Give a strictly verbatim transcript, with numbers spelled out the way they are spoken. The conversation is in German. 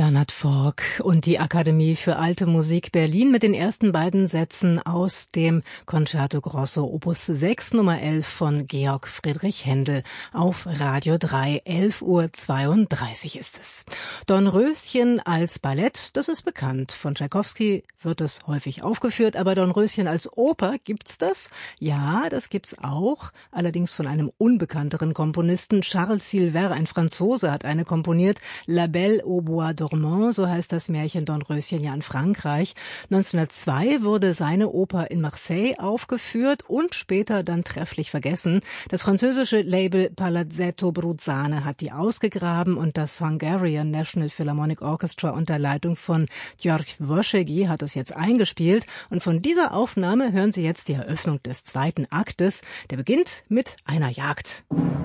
Bernhard Forck und die Akademie für Alte Musik Berlin mit den ersten beiden Sätzen aus dem Concerto Grosso Opus sechs Nummer elf von Georg Friedrich Händel auf Radio drei. elf Uhr zweiunddreißig ist es. Dornröschen als Ballett, das ist bekannt. Von Tschaikowski wird es häufig aufgeführt, aber Dornröschen als Oper, gibt's das? Ja, das gibt's auch, allerdings von einem unbekannteren Komponisten. Charles Silver, ein Franzose, hat eine komponiert. La Belle au Bois dormant, so heißt das Märchen Dornröschen ja in Frankreich. neunzehnhundertzwei wurde seine Oper in Marseille aufgeführt und später dann trefflich vergessen. Das französische Label Palazzetto Bruzzane hat die ausgegraben und das Hungarian National Philharmonic Orchestra unter Leitung von György Wösegi hat es jetzt eingespielt. Und von dieser Aufnahme hören Sie jetzt die Eröffnung des zweiten Aktes. Der beginnt mit einer Jagd.